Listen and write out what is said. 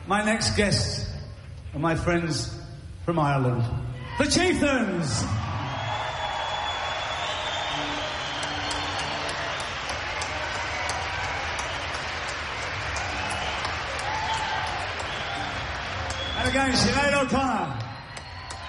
my next guests are my friends from Ireland, the Chieftains. And again, Sinead O'Connor.